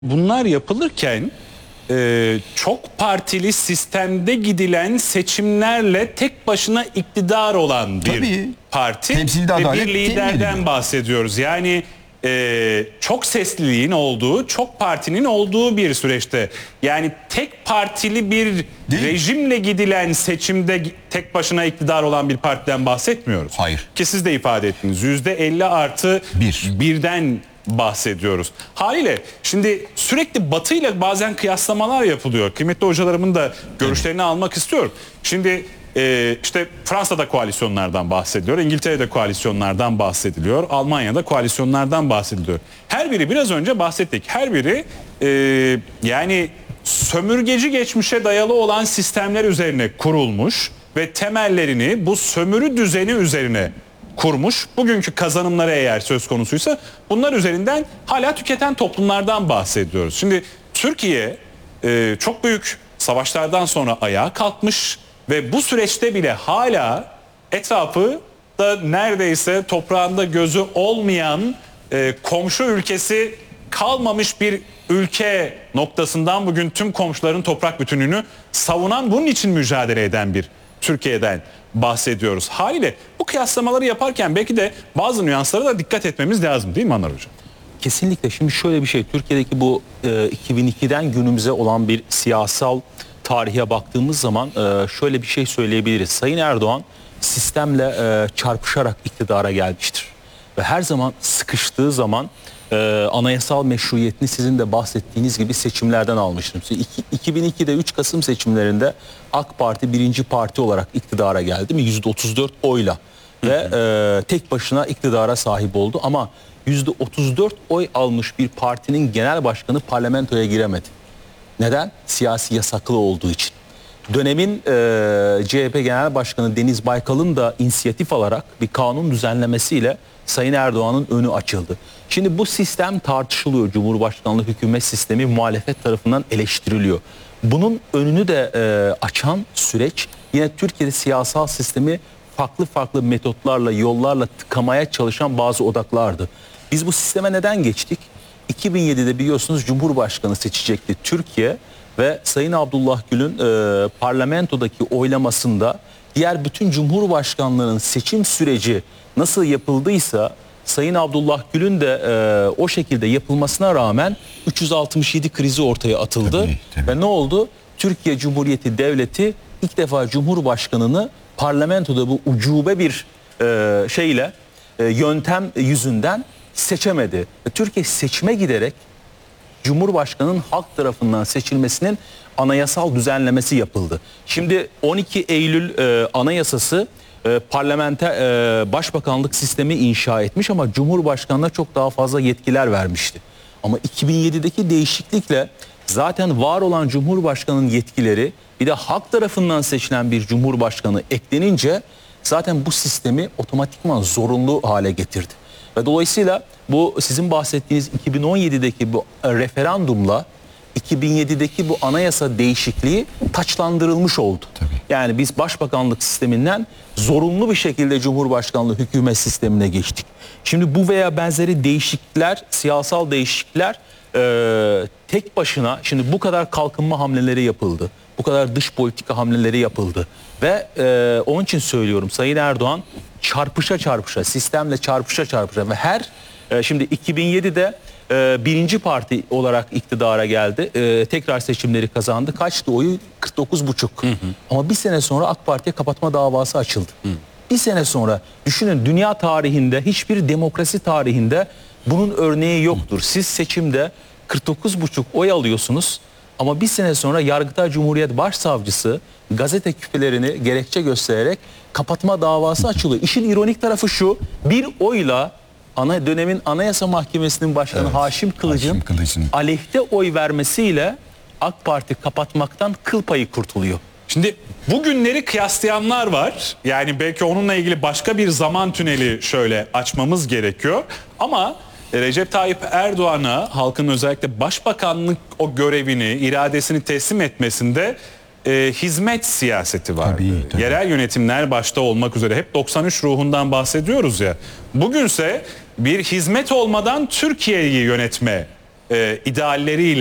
Bunlar yapılırken çok partili sistemde gidilen seçimlerle tek başına iktidar olan bir parti ve bir liderden bahsediyoruz. Yani çok sesliliğin olduğu, çok partinin olduğu bir süreçte. Yani tek partili bir rejimle gidilen seçimde tek başına iktidar olan bir partiden bahsetmiyoruz. Hayır. Ki siz de ifade ettiniz. %50+1'den bahsediyoruz. Haliyle şimdi sürekli Batı ile bazen kıyaslamalar yapılıyor. Kıymetli hocalarımın da görüşlerini almak istiyorum. Şimdi işte Fransa'da koalisyonlardan bahsediliyor, İngiltere'de koalisyonlardan bahsediliyor, Almanya'da koalisyonlardan bahsediliyor. Her biri biraz önce bahsettik. Her biri yani sömürgeci geçmişe dayalı olan sistemler üzerine kurulmuş ve temellerini bu sömürü düzeni üzerine kurmuş. Bugünkü kazanımları eğer söz konusuysa bunlar üzerinden hala tüketen toplumlardan bahsediyoruz. Şimdi Türkiye çok büyük savaşlardan sonra ayağa kalkmış ve bu süreçte bile hala etrafı da neredeyse toprağında gözü olmayan komşu ülkesi kalmamış bir ülke noktasından bugün tüm komşuların toprak bütünlüğünü savunan, bunun için mücadele eden bir Türkiye'den bahsediyoruz. Haliyle bu kıyaslamaları yaparken belki de bazı nüanslara da dikkat etmemiz lazım, değil mi Anlar Hocam? Kesinlikle. Şimdi şöyle bir şey, Türkiye'deki bu 2002'den günümüze olan bir siyasal tarihe baktığımız zaman şöyle bir şey söyleyebiliriz. Sayın Erdoğan sistemle çarpışarak iktidara gelmiştir. Ve her zaman sıkıştığı zaman anayasal meşruiyetini sizin de bahsettiğiniz gibi seçimlerden almıştır. 2002'de 3 Kasım seçimlerinde AK Parti birinci parti olarak iktidara geldi mi? %34 oyla ve tek başına iktidara sahip oldu. Ama %34 oy almış bir partinin genel başkanı parlamentoya giremedi. Neden? Siyasi yasaklı olduğu için. Dönemin CHP Genel Başkanı Deniz Baykal'ın da inisiyatif alarak bir kanun düzenlemesiyle Sayın Erdoğan'ın önü açıldı. Şimdi bu sistem tartışılıyor. Cumhurbaşkanlığı hükümet sistemi muhalefet tarafından eleştiriliyor. Bunun önünü de açan süreç yine Türkiye'de siyasal sistemi farklı metotlarla, yollarla tıkamaya çalışan bazı odaklardı. Biz bu sisteme neden geçtik? 2007'de biliyorsunuz Cumhurbaşkanı seçecekti Türkiye ve Sayın Abdullah Gül'ün parlamentodaki oylamasında diğer bütün cumhurbaşkanlarının seçim süreci nasıl yapıldıysa Sayın Abdullah Gül'ün de o şekilde yapılmasına rağmen 367 krizi ortaya atıldı. Tabii. Ve ne oldu? Türkiye Cumhuriyeti Devleti ilk defa Cumhurbaşkanını parlamentoda bu ucube bir yöntem yüzünden seçemedi. Türkiye seçime giderek Cumhurbaşkanı'nın halk tarafından seçilmesinin anayasal düzenlemesi yapıldı. Şimdi 12 Eylül Anayasası başbakanlık sistemi inşa etmiş ama Cumhurbaşkanı'na çok daha fazla yetkiler vermişti. Ama 2007'deki değişiklikle zaten var olan Cumhurbaşkanı'nın yetkileri bir de halk tarafından seçilen bir Cumhurbaşkanı eklenince zaten bu sistemi otomatikman zorunlu hale getirdi. Ve dolayısıyla bu sizin bahsettiğiniz 2017'deki bu referandumla 2007'deki bu anayasa değişikliği taçlandırılmış oldu. Tabii. Yani biz başbakanlık sisteminden zorunlu bir şekilde Cumhurbaşkanlığı hükümet sistemine geçtik. Şimdi bu veya benzeri değişiklikler, siyasal değişiklikler tek başına, şimdi bu kadar kalkınma hamleleri yapıldı. Bu kadar dış politika hamleleri yapıldı. Ve onun için söylüyorum, Sayın Erdoğan çarpışa, sistemle çarpışa ve şimdi 2007'de birinci parti olarak iktidara geldi. Tekrar seçimleri kazandı. Kaçtı oyu? 49,5. Ama bir sene sonra AK Parti'ye kapatma davası açıldı. Bir sene sonra düşünün, dünya tarihinde, hiçbir demokrasi tarihinde bunun örneği yoktur. Siz seçimde 49,5 oy alıyorsunuz ama bir sene sonra Yargıtay Cumhuriyet Başsavcısı gazete küpelerini gerekçe kapatma davası açılıyor. İşin ironik tarafı şu: bir oyla dönemin Anayasa Mahkemesi'nin başkanı Haşim Kılıç'ın aleyhte oy vermesiyle AK Parti kapatmaktan kıl payı kurtuluyor. Şimdi bugünleri kıyaslayanlar var. Yani belki onunla ilgili başka bir zaman tüneli şöyle açmamız gerekiyor. Ama Recep Tayyip Erdoğan'a halkın özellikle başbakanlık o görevini, iradesini teslim etmesinde hizmet siyaseti vardı. Tabii. Yerel yönetimler başta olmak üzere hep 93 ruhundan bahsediyoruz ya. Bugünse bir hizmet olmadan Türkiye'yi yönetme idealleriyle